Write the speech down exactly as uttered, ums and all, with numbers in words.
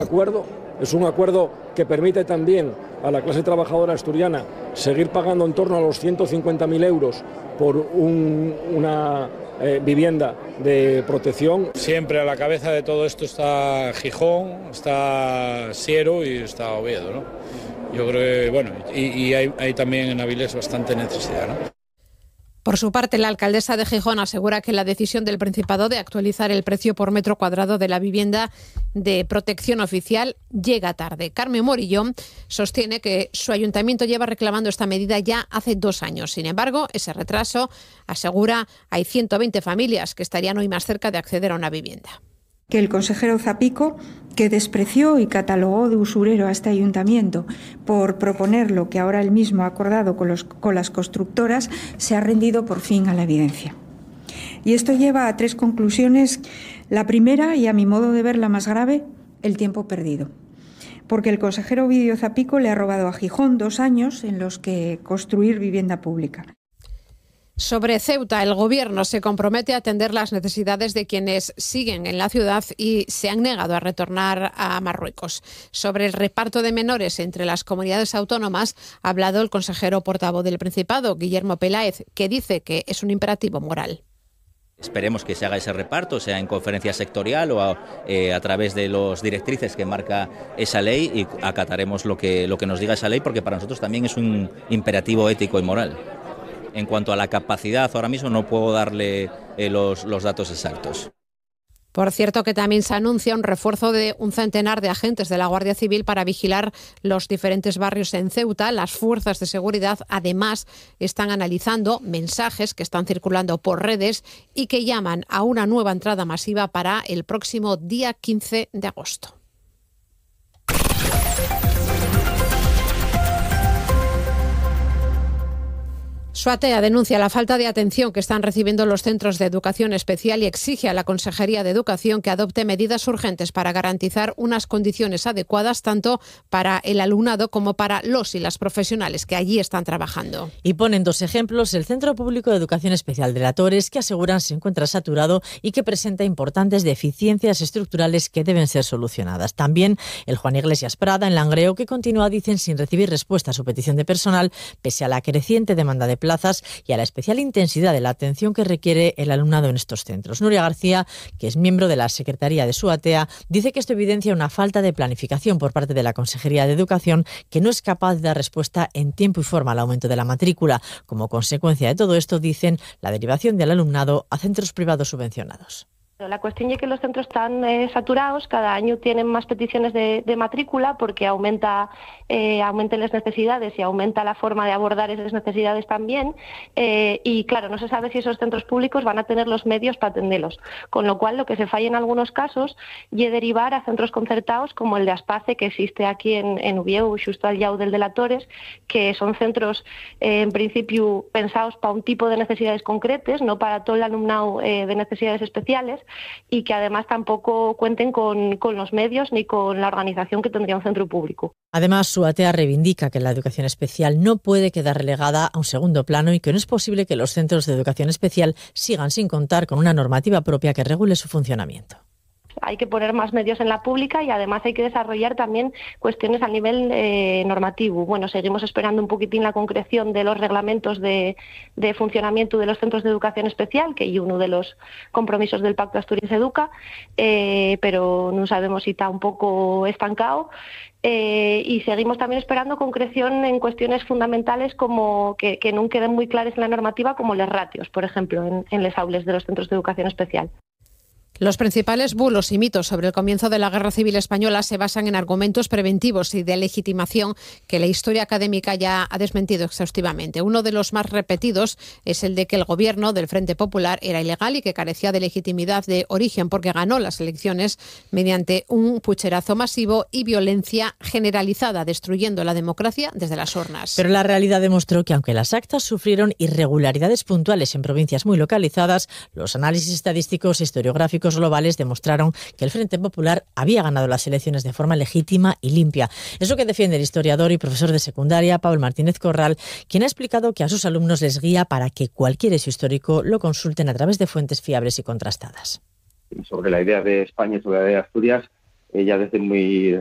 acuerdo es un acuerdo que permite también a la clase trabajadora asturiana seguir pagando en torno a los ciento cincuenta mil euros por un, una eh, vivienda de protección. Siempre a la cabeza de todo esto está Gijón, está Siero y está Oviedo, ¿no? Yo creo que, bueno, y, y hay, hay también en Avilés bastante necesidad, ¿no? Por su parte, la alcaldesa de Gijón asegura que la decisión del Principado de actualizar el precio por metro cuadrado de la vivienda de protección oficial llega tarde. Carmen Morillón sostiene que su ayuntamiento lleva reclamando esta medida ya hace dos años. Sin embargo, ese retraso, asegura, hay ciento veinte familias que estarían hoy más cerca de acceder a una vivienda. Que el consejero Zapico, que despreció y catalogó de usurero a este ayuntamiento por proponer lo que ahora él mismo ha acordado con, los, con las constructoras, se ha rendido por fin a la evidencia. Y esto lleva a tres conclusiones. La primera, y a mi modo de ver la más grave, el tiempo perdido. Porque el consejero Ovidio Zapico le ha robado a Gijón dos años en los que construir vivienda pública. Sobre Ceuta, el Gobierno se compromete a atender las necesidades de quienes siguen en la ciudad y se han negado a retornar a Marruecos. Sobre el reparto de menores entre las comunidades autónomas ha hablado el consejero portavoz del Principado, Guillermo Peláez, que dice que es un imperativo moral. Esperemos que se haga ese reparto, sea en conferencia sectorial o a, eh, a través de las directrices que marca esa ley, y acataremos lo que, lo que nos diga esa ley, porque para nosotros también es un imperativo ético y moral. En cuanto a la capacidad, ahora mismo no puedo darle eh, los, los datos exactos. Por cierto, que también se anuncia un refuerzo de un centenar de agentes de la Guardia Civil para vigilar los diferentes barrios en Ceuta. Las fuerzas de seguridad, además, están analizando mensajes que están circulando por redes y que llaman a una nueva entrada masiva para el próximo día quince de agosto. Suatea denuncia la falta de atención que están recibiendo los centros de educación especial y exige a la Consejería de Educación que adopte medidas urgentes para garantizar unas condiciones adecuadas tanto para el alumnado como para los y las profesionales que allí están trabajando. Y ponen dos ejemplos: el Centro Público de Educación Especial de La Torres, que aseguran se encuentra saturado y que presenta importantes deficiencias estructurales que deben ser solucionadas. También el Juan Iglesias Prada, en Langreo, que continúa, dicen, sin recibir respuesta a su petición de personal, pese a la creciente demanda de plazas y a la especial intensidad de la atención que requiere el alumnado en estos centros. Nuria García, que es miembro de la Secretaría de Suatea, dice que esto evidencia una falta de planificación por parte de la Consejería de Educación, que no es capaz de dar respuesta en tiempo y forma al aumento de la matrícula. Como consecuencia de todo esto, dicen, la derivación del alumnado a centros privados subvencionados. La cuestión es que los centros están eh, saturados, cada año tienen más peticiones de, de matrícula porque aumenta, eh, aumentan las necesidades y aumenta la forma de abordar esas necesidades también, eh, y claro, no se sabe si esos centros públicos van a tener los medios para atenderlos, con lo cual lo que se falla en algunos casos y derivar a centros concertados como el de Aspace, que existe aquí en, en Uvieu, justo al lado del de La Torres, que son centros eh, en principio pensados para un tipo de necesidades concretas, no para todo el alumnado eh, de necesidades especiales, y que además tampoco cuenten con, con los medios ni con la organización que tendría un centro público. Además, Suatea reivindica que la educación especial no puede quedar relegada a un segundo plano y que no es posible que los centros de educación especial sigan sin contar con una normativa propia que regule su funcionamiento. Hay que poner más medios en la pública y además hay que desarrollar también cuestiones a nivel eh, normativo. Bueno, seguimos esperando un poquitín la concreción de los reglamentos de, de funcionamiento de los centros de educación especial, que es uno de los compromisos del Pacto Asturias Educa, eh, pero no sabemos si está un poco estancado. Eh, y seguimos también esperando concreción en cuestiones fundamentales como que, que no queden muy claras en la normativa, como los ratios, por ejemplo, en, en les aules de los centros de educación especial. Los principales bulos y mitos sobre el comienzo de la Guerra Civil Española se basan en argumentos preventivos y de legitimación que la historia académica ya ha desmentido exhaustivamente. Uno de los más repetidos es el de que el gobierno del Frente Popular era ilegal y que carecía de legitimidad de origen porque ganó las elecciones mediante un pucherazo masivo y violencia generalizada, destruyendo la democracia desde las urnas. Pero la realidad demostró que aunque las actas sufrieron irregularidades puntuales en provincias muy localizadas, los análisis estadísticos e historiográficos globales demostraron que el Frente Popular había ganado las elecciones de forma legítima y limpia. Eso que defiende el historiador y profesor de secundaria Pablo Martínez Corral, quien ha explicado que a sus alumnos les guía para que cualquier hecho histórico lo consulten a través de fuentes fiables y contrastadas. Sobre la idea de España y sobre la idea de Asturias, eh, ya desde muy